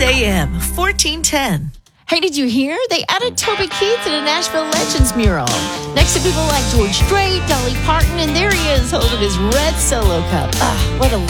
Kiss AM 1410. Hey, did you hear? They added Toby Keith to the Nashville Legends mural. Next to people like George Strait, Dolly Parton, and there he is holding his red solo cup. What a